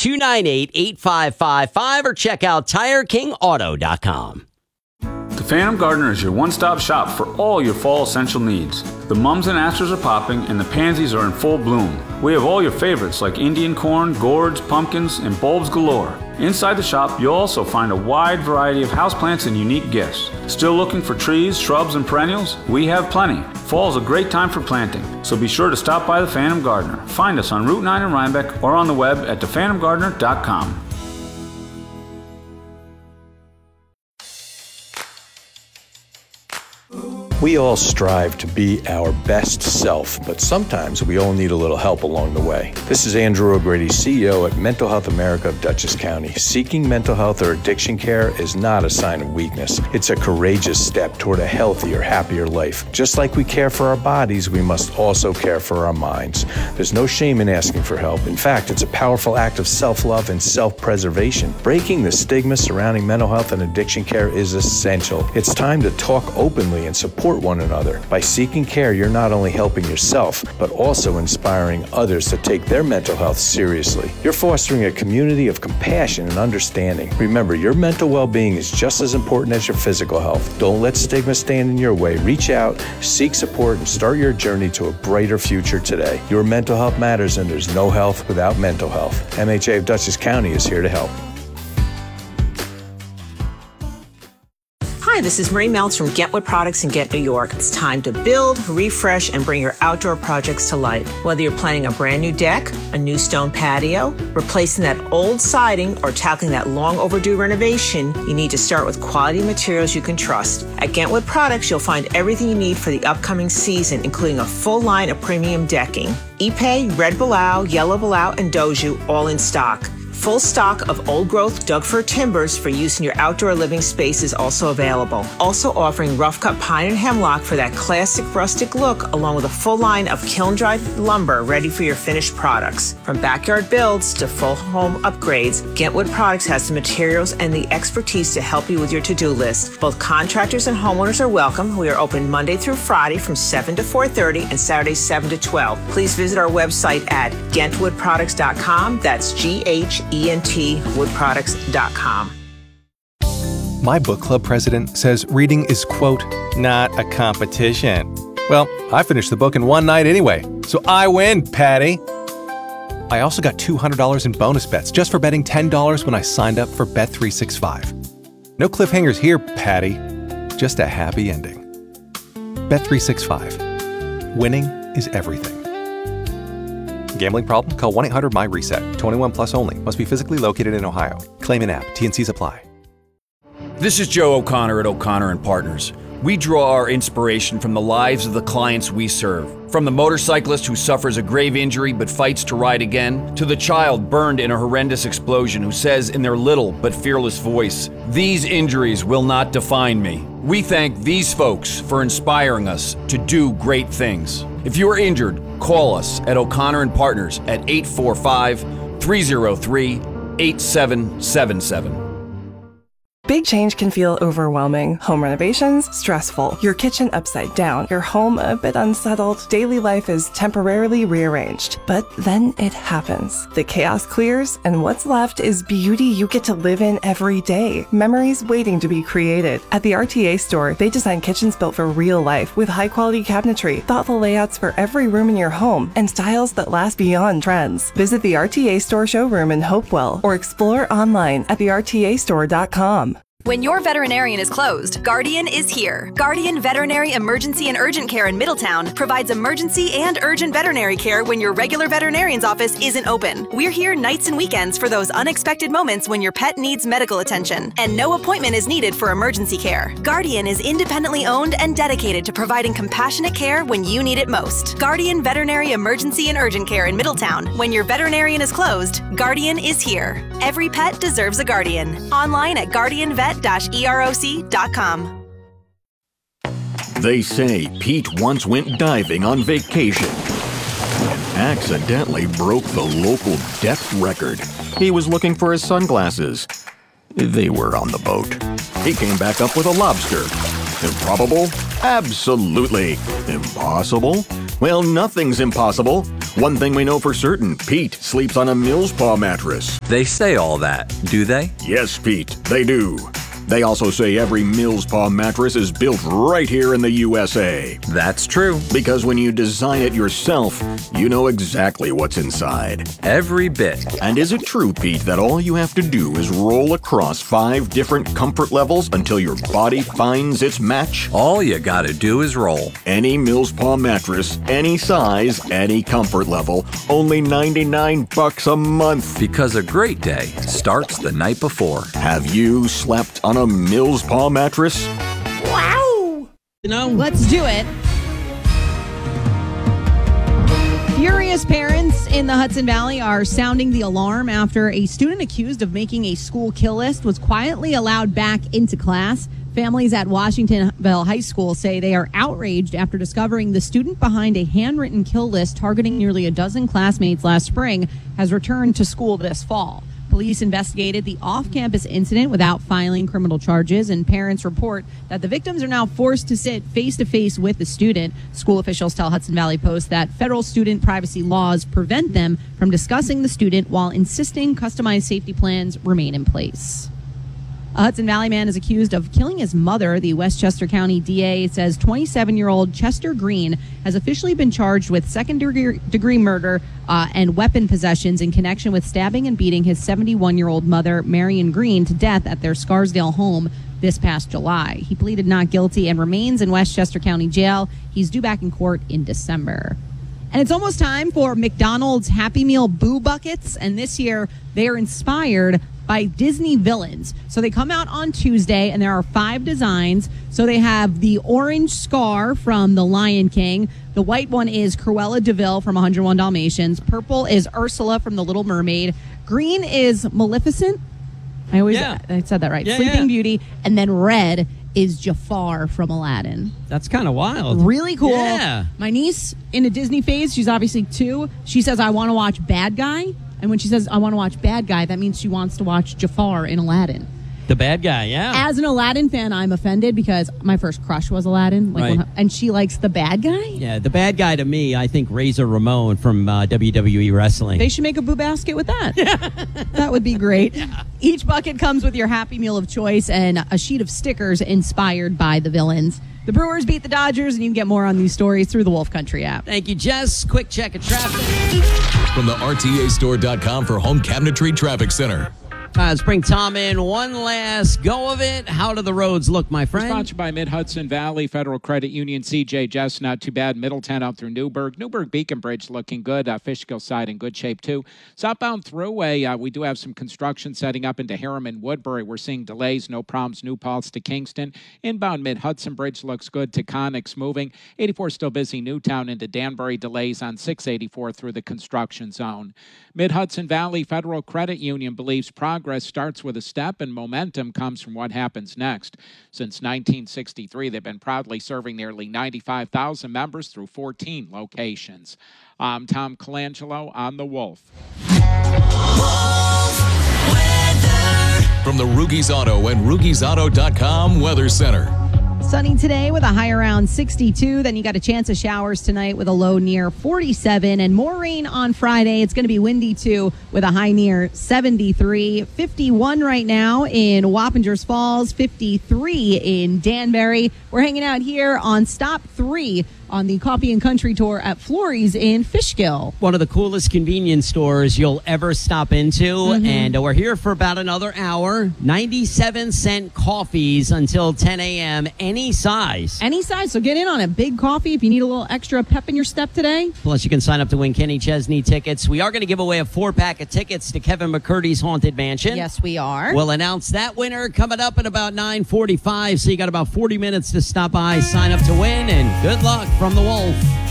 888-298-8555 or check out TireKingAuto.com. The Phantom Gardener is your one-stop shop for all your fall essential needs. The mums and asters are popping and the pansies are in full bloom. We have all your favorites like Indian corn, gourds, pumpkins, and bulbs galore. Inside the shop, you'll also find a wide variety of houseplants and unique gifts. Still looking for trees, shrubs, and perennials? We have plenty. Fall is a great time for planting, so be sure to stop by the Phantom Gardener. Find us on Route 9 in Rhinebeck or on the web at thephantomgardener.com. We all strive to be our best self, but sometimes we all need a little help along the way. This is Andrew O'Grady, CEO at Mental Health America of Dutchess County. Seeking mental health or addiction care is not a sign of weakness. It's a courageous step toward a healthier, happier life. Just like we care for our bodies, we must also care for our minds. There's no shame in asking for help. In fact, it's a powerful act of self-love and self-preservation. Breaking the stigma surrounding mental health and addiction care is essential. It's time to talk openly and support one another. By seeking care, you're not only helping yourself, but also inspiring others to take their mental health seriously. You're fostering a community of compassion and understanding. Remember, your mental well-being is just as important as your physical health. Don't let stigma stand in your way. Reach out, seek support, and start your journey to a brighter future today. Your mental health matters, and there's no health without mental health. MHA of Dutchess County is here to help. Hi, this is Marie Meltz from Get Wood Products in Get New York. It's time to build, refresh, and bring your outdoor projects to life. Whether you're planning a brand new deck, a new stone patio, replacing that old siding, or tackling that long overdue renovation, you need to start with quality materials you can trust. At Get Wood Products, you'll find everything you need for the upcoming season, including a full line of premium decking. Ipe, Red Balau, Yellow Balau, and Doju all in stock. Full stock of old-growth Doug-fir timbers for use in your outdoor living space is also available. Also offering rough-cut pine and hemlock for that classic rustic look, along with a full line of kiln-dried lumber ready for your finished products. From backyard builds to full home upgrades, Get Wood Products has the materials and the expertise to help you with your to-do list. Both contractors and homeowners are welcome. We are open Monday through Friday from 7 to 4:30 and Saturdays 7 to 12. Please visit our website at GentWoodProducts.com. That's GHENTwoodproducts.com. My book club president says reading is, quote, not a competition. Well, I finished the book in one night anyway, so I win, Patty. I also got $200 in bonus bets just for betting $10 when I signed up for Bet365. No cliffhangers here, Patty. Just a happy ending. Bet365. Winning is everything. Gambling problem? Call 1-800-MY-RESET. 21 plus only. Must be physically located in Ohio. Claim in app. T&Cs apply. This is Joe O'Connor at O'Connor & Partners. We draw our inspiration from the lives of the clients we serve. From the motorcyclist who suffers a grave injury but fights to ride again, to the child burned in a horrendous explosion who says in their little but fearless voice, "These injuries will not define me." We thank these folks for inspiring us to do great things. If you are injured, call us at O'Connor & Partners at 845-303-8777. Big change can feel overwhelming. Home renovations, stressful. Your kitchen upside down. Your home a bit unsettled. Daily life is temporarily rearranged. But then it happens. The chaos clears, and what's left is beauty you get to live in every day. Memories waiting to be created. At the RTA store, they design kitchens built for real life with high-quality cabinetry, thoughtful layouts for every room in your home, and styles that last beyond trends. Visit the RTA store showroom in Hopewell or explore online at thertastore.com. When your veterinarian is closed, Guardian is here. Guardian Veterinary Emergency and Urgent Care in Middletown provides emergency and urgent veterinary care when your regular veterinarian's office isn't open. We're here nights and weekends for those unexpected moments when your pet needs medical attention, and no appointment is needed for emergency care. Guardian is independently owned and dedicated to providing compassionate care when you need it most. Guardian Veterinary Emergency and Urgent Care in Middletown. When your veterinarian is closed, Guardian is here. Every pet deserves a guardian. Online at guardianvet.eroc.com. They say Pete once went diving on vacation and accidentally broke the local depth record. He was looking for his sunglasses. They were on the boat. He came back up with a lobster. Improbable? Absolutely. Impossible? Well, nothing's impossible One thing we know for certain, Pete sleeps on a Mills Paw mattress. They say all that, do they? Yes, Pete, they do. They also say every Mills Paw mattress is built right here in the USA. That's true. Because when you design it yourself, you know exactly what's inside. Every bit. And is it true, Pete, that all you have to do is roll across 5 different comfort levels until your body finds its match? All you gotta do is roll. Any Mills Paw mattress, any size, any comfort level, only $99 a month. Because a great day starts the night before. Have you slept on a Mills Paw mattress? Wow! Let's do it. Furious parents in the Hudson Valley are sounding the alarm after a student accused of making a school kill list was quietly allowed back into class. Families at Washingtonville High School say they are outraged after discovering the student behind a handwritten kill list targeting nearly a dozen classmates last spring has returned to school this fall. Police investigated the off-campus incident without filing criminal charges, and parents report that the victims are now forced to sit face-to-face with the student. School officials tell Hudson Valley Post that federal student privacy laws prevent them from discussing the student while insisting customized safety plans remain in place. A Hudson Valley man is accused of killing his mother. The Westchester County DA says 27-year-old Chester Green has officially been charged with second-degree murder and weapon possessions in connection with stabbing and beating his 71-year-old mother, Marion Green, to death at their Scarsdale home this past July. He pleaded not guilty and remains in Westchester County Jail. He's due back in court in December. And it's almost time for McDonald's Happy Meal Boo Buckets, and this year they are inspired by Disney villains. So they come out on Tuesday, and there are 5 designs. So they have the orange Scar from The Lion King. The white one is Cruella de Vil from 101 Dalmatians. Purple is Ursula from The Little Mermaid. Green is Maleficent. I said that right. Sleeping Beauty. And then red is Jafar from Aladdin. That's kind of wild. Really cool. Yeah. My niece, in a Disney phase, she's obviously 2. She says, I want to watch Bad Guy. And when she says, I want to watch Bad Guy, that means she wants to watch Jafar in Aladdin. The bad guy, yeah. As an Aladdin fan, I'm offended because my first crush was Aladdin. Right. And she likes the bad guy? Yeah, the bad guy to me, I think Razor Ramon from WWE Wrestling. They should make a boo basket with that. That would be great. Yeah. Each bucket comes with your Happy Meal of choice and a sheet of stickers inspired by the villains. The Brewers beat the Dodgers, and you can get more on these stories through the Wolf Country app. Thank you, Jess. Quick check of traffic. From the RTAstore.com for Home Cabinetry Traffic Center. Let's bring Tom in. One last go of it. How do the roads look, my friend? Sponsored by Mid-Hudson Valley Federal Credit Union. CJ Jess, not too bad. Middletown out through Newburgh. Newburgh Beacon Bridge looking good. Fishkill side in good shape, too. Southbound Thruway, we do have some construction setting up into Harriman Woodbury. We're seeing delays, no problems. New Paltz to Kingston. Inbound Mid-Hudson Bridge looks good. Taconics moving. 84 still busy. Newtown into Danbury. Delays on 684 through the construction zone. Mid-Hudson Valley Federal Credit Union believes progress starts with a step and momentum comes from what happens next. Since 1963, they've been proudly serving nearly 95,000 members through 14 locations. I'm Tom Colangelo on The Wolf. From the Rugies Auto and RugiesAuto.com Weather Center. Sunny today with a high around 62. Then you got a chance of showers tonight with a low near 47. And more rain on Friday. It's going to be windy too with a high near 73. 51 right now in Wappingers Falls. 53 in Danbury. We're hanging out here on Stop 3 on the Coffee and Country Tour at Florey's in Fishkill. One of the coolest convenience stores you'll ever stop into. And we're here for about another hour. 97-cent coffees until 10 a.m. Any size. Any size. So get in on it. Big coffee if you need a little extra pep in your step today. Plus, you can sign up to win Kenny Chesney tickets. We are going to give away a 4-pack of tickets to Kevin McCurdy's Haunted Mansion. Yes, we are. We'll announce that winner coming up at about 9:45. So you got about 40 minutes to stop by, sign up to win, and good luck from the Wolf.